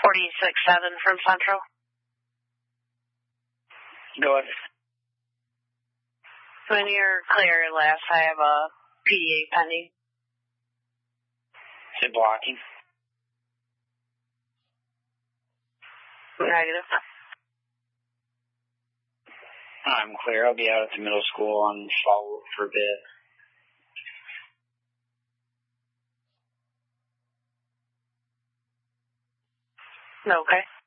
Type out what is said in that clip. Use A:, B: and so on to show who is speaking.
A: 46-7 from Central.
B: Go ahead.
A: When you're clear, last, I have a PDA pending.
B: Is it blocking?
A: Negative.
B: I'm clear. I'll be out at the middle school on follow-up for a bit.
A: Okay.